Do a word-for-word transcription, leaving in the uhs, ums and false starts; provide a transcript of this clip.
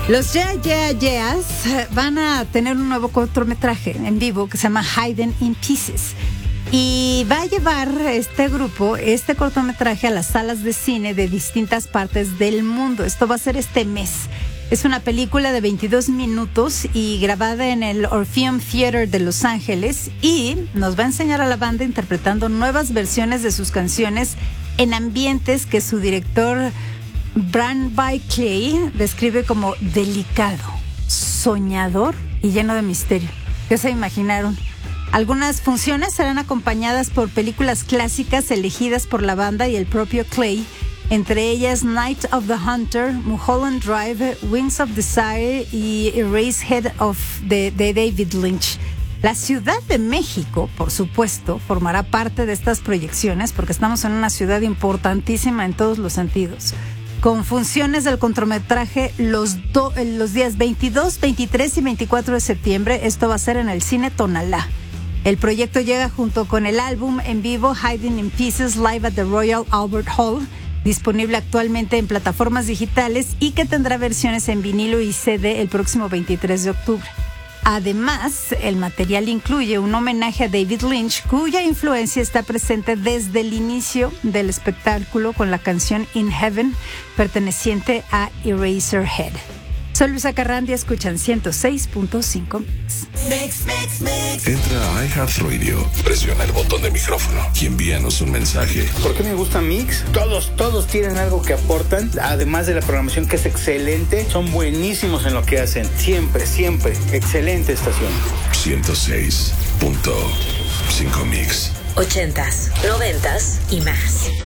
Los Yeah Yeah Yeahs van a tener un nuevo cortometraje en vivo que se llama Hidden in Pieces. Y va a llevar este grupo, este cortometraje, a las salas de cine de distintas partes del mundo. Esto va a ser este mes. Es una película de veintidós minutos y grabada en el Orpheum Theater de Los Ángeles, y nos va a enseñar a la banda interpretando nuevas versiones de sus canciones en ambientes que su director Brand-By Clay describe como delicado, soñador y lleno de misterio. ¿Qué se imaginaron? Algunas funciones serán acompañadas por películas clásicas elegidas por la banda y el propio Clay, entre ellas Night of the Hunter, Mulholland Drive, Wings of Desire y Eraserhead of de, de David Lynch. La Ciudad de México, por supuesto, formará parte de estas proyecciones porque estamos en una ciudad importantísima en todos los sentidos, con funciones del cortometraje los, do, los días veintidós, veintitrés y veinticuatro de septiembre. Esto va a ser en el Cine Tonalá. El proyecto llega junto con el álbum en vivo Hidden in Pieces Live at the Royal Albert Hall, disponible actualmente en plataformas digitales y que tendrá versiones en vinilo y C D el próximo veintitrés de octubre. Además, el material incluye un homenaje a David Lynch, cuya influencia está presente desde el inicio del espectáculo con la canción In Heaven, perteneciente a Eraserhead. Soy Luisa Carrandia, escuchan ciento seis punto cinco Mix. Mix, mix, mix. Entra a iHeartRadio, presiona el botón de micrófono y envíanos un mensaje. ¿Por qué me gusta Mix? Todos, todos tienen algo que aportan, además de la programación que es excelente, son buenísimos en lo que hacen. Siempre, siempre, excelente estación. ciento seis punto cinco Mix. Ochentas, noventas y más.